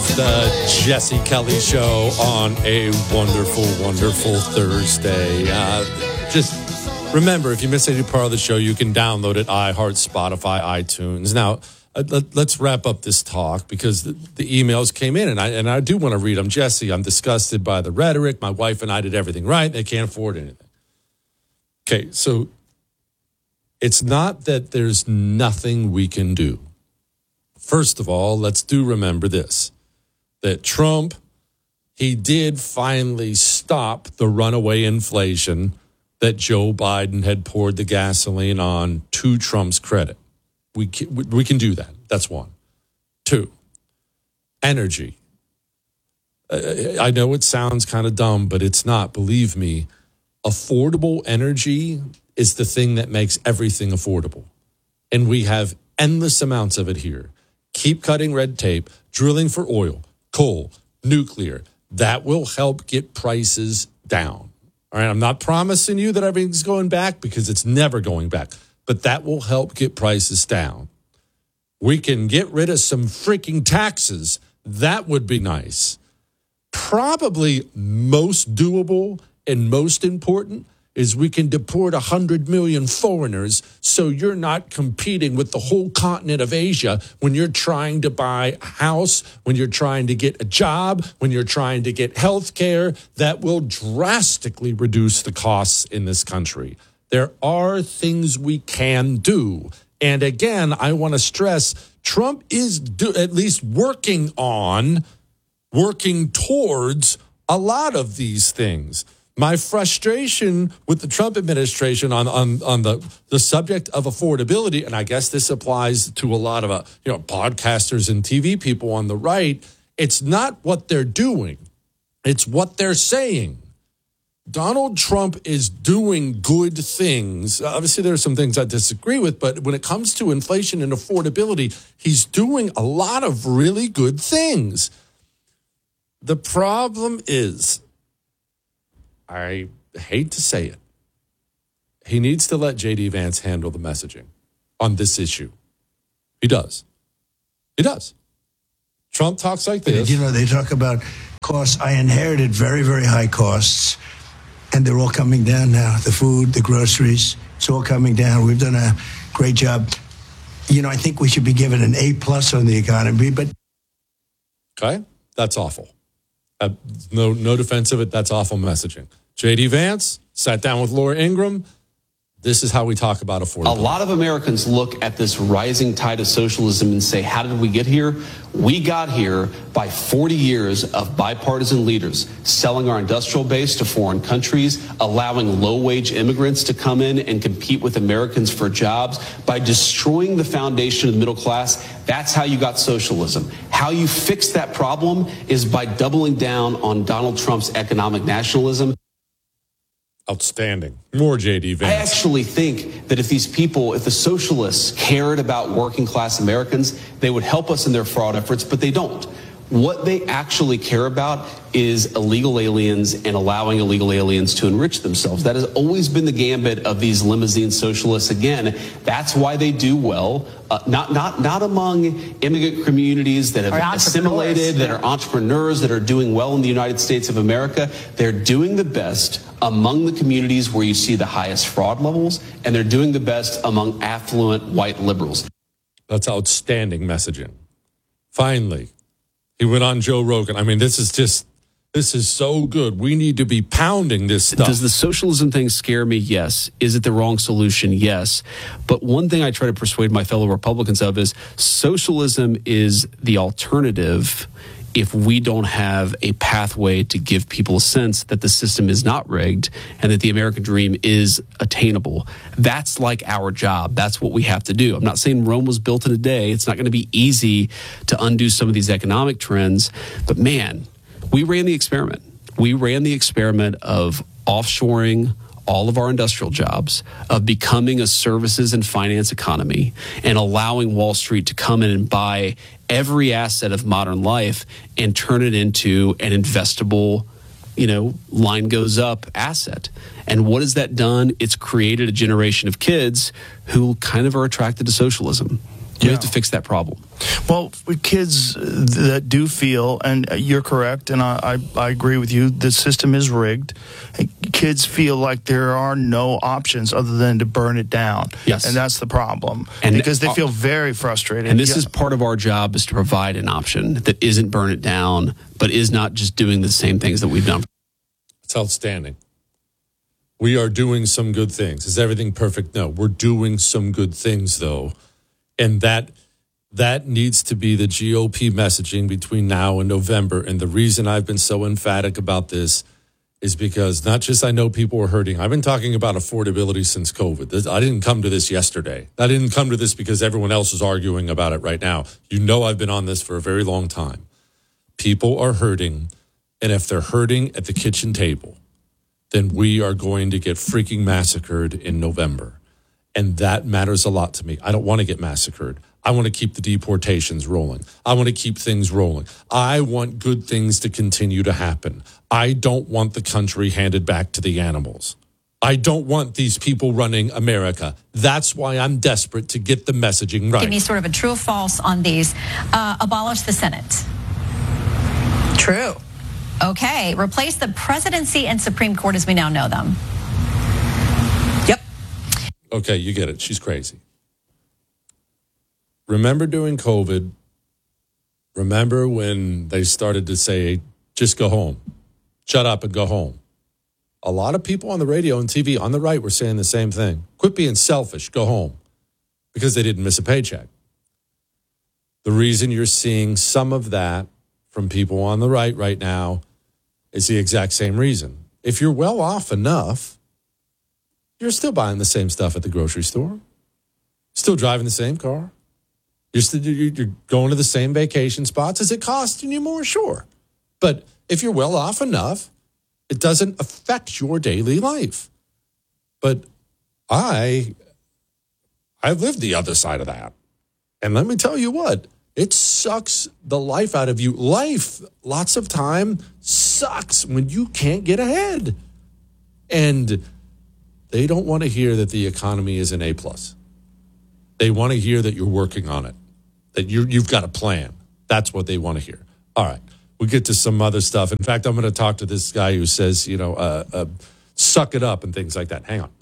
The Jesse Kelly Show on a wonderful, wonderful Thursday. Just remember, if you miss any part of the show, you can download it, iHeart, Spotify, iTunes. Now, let's wrap up this talk because the emails came in, and I do want to read them. Jesse, I'm disgusted by the rhetoric. My wife and I did everything right. They can't afford anything. Okay, so it's not that there's nothing we can do. First of all, let's remember this. That Trump, he did finally stop the runaway inflation that Joe Biden had poured the gasoline on, to Trump's credit. We can do that. That's one. Two, energy. I know it sounds kind of dumb, but it's not. Believe me, affordable energy is the thing that makes everything affordable. And we have endless amounts of it here. Keep cutting red tape, drilling for oil, coal, nuclear. That will help get prices down. All right, I'm not promising you that everything's going back because it's never going back, but that will help get prices down. We can get rid of some freaking taxes. That would be nice. Probably most doable and most important is we can deport 100 million foreigners so you're not competing with the whole continent of Asia when you're trying to buy a house, when you're trying to get a job, when you're trying to get health care. That will drastically reduce the costs in this country. There are things we can do. And again, I want to stress, Trump is at least working towards a lot of these things. My frustration with the Trump administration on the subject of affordability, and I guess this applies to a lot of podcasters and TV people on the right, it's not what they're doing. It's what they're saying. Donald Trump is doing good things. Obviously, there are some things I disagree with, but when it comes to inflation and affordability, he's doing a lot of really good things. The problem is, I hate to say it, he needs to let J.D. Vance handle the messaging on this issue. He does. Trump talks like this. They talk about costs. I inherited very, very high costs, and they're all coming down now. The food, the groceries, it's all coming down. We've done a great job. I think we should be given an A+ on the economy, but... Okay, that's awful. No defense of it. That's awful messaging. J.D. Vance sat down with Laura Ingraham. This is how we talk about affordability. A lot of Americans look at this rising tide of socialism and say, how did we get here? We got here by 40 years of bipartisan leaders selling our industrial base to foreign countries, allowing low-wage immigrants to come in and compete with Americans for jobs, by destroying the foundation of the middle class. That's how you got socialism. How you fix that problem is by doubling down on Donald Trump's economic nationalism. Outstanding. More J.D. Vance. I actually think that if the socialists cared about working class Americans, they would help us in their fraud efforts, but they don't. What they actually care about is illegal aliens and allowing illegal aliens to enrich themselves. That has always been the gambit of these limousine socialists. Again, that's why they do well, not among immigrant communities that have assimilated, that are entrepreneurs, that are doing well in the United States of America. They're doing the best among the communities where you see the highest fraud levels, and they're doing the best among affluent white liberals. That's outstanding messaging. Finally, he went on Joe Rogan. I mean, this is so good. We need to be pounding this stuff. Does the socialism thing scare me? Yes. Is it the wrong solution? Yes. But one thing I try to persuade my fellow Republicans of is socialism is the alternative if we don't have a pathway to give people a sense that the system is not rigged and that the American dream is attainable. That's like our job. That's what we have to do. I'm not saying Rome was built in a day. It's not going to be easy to undo some of these economic trends. But man, we ran the experiment. We ran the experiment of offshoring all of our industrial jobs, of becoming a services and finance economy and allowing Wall Street to come in and buy every asset of modern life and turn it into an investable, line goes up asset. And what has that done? It's created a generation of kids who kind of are attracted to socialism. We have to fix that problem. Well, with kids that do feel, and you're correct, and I agree with you, the system is rigged. Kids feel like there are no options other than to burn it down. Yes. And that's the problem. And because they feel very frustrated. And this is part of our job, is to provide an option that isn't burn it down, but is not just doing the same things that we've done. It's outstanding. We are doing some good things. Is everything perfect? No. We're doing some good things, though. And that needs to be the GOP messaging between now and November. And the reason I've been so emphatic about this is because not just I know people are hurting. I've been talking about affordability since COVID. I didn't come to this yesterday. I didn't come to this because everyone else is arguing about it right now. You know I've been on this for a very long time. People are hurting. And if they're hurting at the kitchen table, then we are going to get freaking massacred in November. And that matters a lot to me. I don't want to get massacred. I want to keep the deportations rolling. I want to keep things rolling. I want good things to continue to happen. I don't want the country handed back to the animals. I don't want these people running America. That's why I'm desperate to get the messaging right. Give me sort of a true or false on these. Abolish the Senate. True. Okay. Replace the presidency and Supreme Court as we now know them. Yep. Okay, you get it. She's crazy. Remember during COVID, remember when they started to say, just go home, shut up and go home. A lot of people on the radio and TV on the right were saying the same thing. Quit being selfish, go home, because they didn't miss a paycheck. The reason you're seeing some of that from people on the right now is the exact same reason. If you're well off enough, you're still buying the same stuff at the grocery store, still driving the same car. You're going to the same vacation spots. Is it costing you more? Sure. But if you're well off enough, it doesn't affect your daily life. But I've lived the other side of that. And let me tell you what, it sucks the life out of you. Life, lots of time, sucks when you can't get ahead. And they don't want to hear that the economy is an A+. They want to hear that you're working on it, that you've got a plan. That's what they want to hear. All right, we'll get to some other stuff. In fact, I'm going to talk to this guy who says, suck it up and things like that. Hang on.